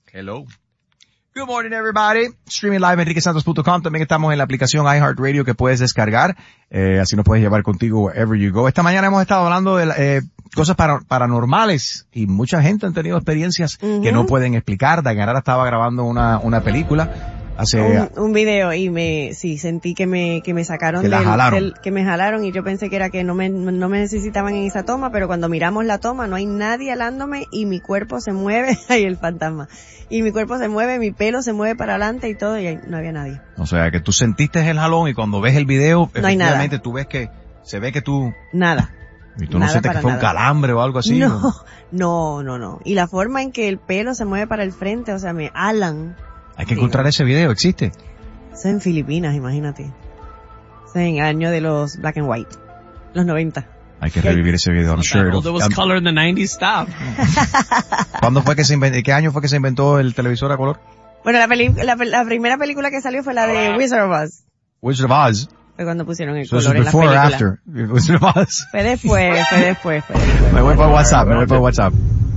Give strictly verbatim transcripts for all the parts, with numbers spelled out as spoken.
Hello. Good morning, everybody. Streaming live en enrique santos punto com. También estamos en la aplicación iHeartRadio que puedes descargar. Eh, así nos puedes llevar contigo wherever you go. Esta mañana hemos estado hablando de eh, cosas para, paranormales y mucha gente han tenido experiencias uh-huh. que no pueden explicar. Dayanara estaba grabando una, una película. Hace, un, un video y me, sí, sentí que me, que me sacaron que del, jalaron. del, que me jalaron y yo pensé que era que no me, no me necesitaban en esa toma, pero cuando miramos la toma no hay nadie jalándome y mi cuerpo se mueve, ahí el fantasma, y mi cuerpo se mueve, mi pelo se mueve para adelante y todo y ahí no había nadie. O sea, que tú sentiste el jalón y cuando ves el video, no hay efectivamente nada. tú ves que, se ve que tú... Nada. Y tú no sientes que fue nada. Un calambre o algo así. No, no, no, no. Y la forma en que el pelo se mueve para el frente, o sea, me halan. Hay que sí, encontrar no. ese video, ¿existe? Eso en Filipinas, imagínate. Eso en el año de los black and white. Los noventa. Hay que revivir ese video, I'm sure. There was color in the nineties, stop. ¿Cuándo fue que se inventó, qué año fue que se inventó el televisor a color? Bueno, la, peli, la, la primera película que salió fue la de Wizard of Oz. Wizard of Oz. Fue cuando pusieron el so color en la before película. Or after? Wizard of Oz. Fue después, fue después, fue después. Me voy por WhatsApp, me voy por WhatsApp.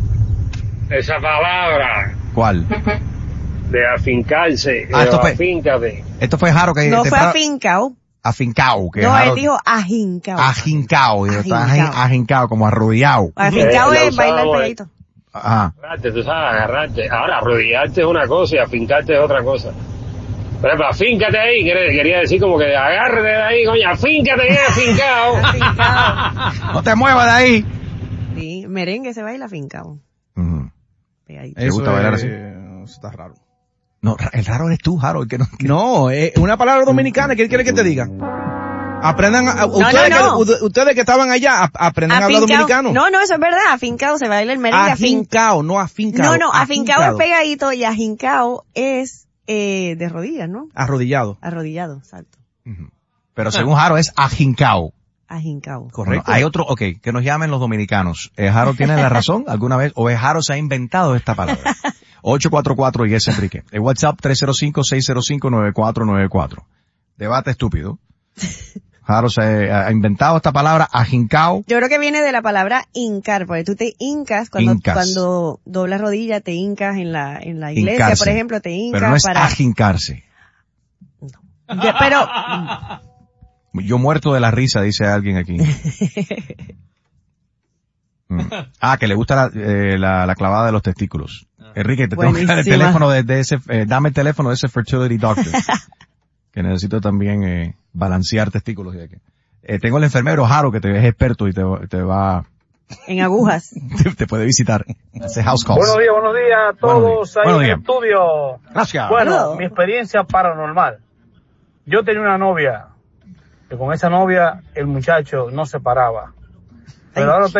Esa palabra. ¿Cuál? De afincarse, ah, esto fue, afíncate. Esto fue Jaro que... No fue afincao. Afincao. Que no, Jaro, él dijo ajincao. Ajincao. Ajincao. Ajincao, como arrodillado. Afincao es bailar pegadito. Ajá. Agarrarte, tú sabes, agarrarte. Ahora, arrodillarte es una cosa y afincarte es otra cosa. Por ejemplo, afíncate ahí, quería decir como que agárrate de ahí, coño, afíncate que es afincao. Afincao. No te muevas de ahí. Sí, merengue se baila afincao. Uh-huh. Pegadito. ¿Te gusta bailar así? Eso está raro. No, el raro eres tú, Jaro. Que no, que... no, es una palabra dominicana. ¿Qué quiere que te diga? Aprendan, a, no, ustedes, no, no. Que, ustedes que estaban allá, aprendan afincao. a hablar dominicano. No, no, eso es verdad. Afincao se baila el merengue. Afincao, no afincao. No, no, afincao es pegadito y ajincao es eh, de rodillas, ¿no? Arrodillado. Arrodillado, exacto. Uh-huh. Pero según Jaro es ajincao. Ajincao. Correcto. Bueno, hay otro, ok, que nos llamen los dominicanos. ¿Eh, Jaro tiene la razón alguna vez o es Jaro se ha inventado esta palabra? ocho cuatro cuatro y es Enrique. El WhatsApp tres cero cinco, seis cero cinco, nueve cuatro nueve cuatro. Debate estúpido. Jaro se ha inventado esta palabra, ajincao. Yo creo que viene de la palabra hincar, porque tú te hincas cuando, Incas. cuando doblas rodilla, te hincas en la, en la iglesia, Hincarse. por ejemplo, te hincas Pero no es para... ajincarse. No. De, pero... Yo muerto de la risa, dice alguien aquí. mm. Ah, que le gusta la, eh, la, la clavada de los testículos. Enrique, te tengo que dar el teléfono de, de ese, eh, dame el teléfono de ese fertility doctor. Que necesito también, eh, balancear testículos. Y eh, tengo el enfermero Jaro que te es experto y te, te va... En agujas. Te, te puede visitar. Hace house calls. Buenos días, buenos días a todos ahí en el estudio. Gracias. Bueno, Hello. Mi experiencia paranormal. Yo tenía una novia, que con esa novia el muchacho no se paraba. Pero ahora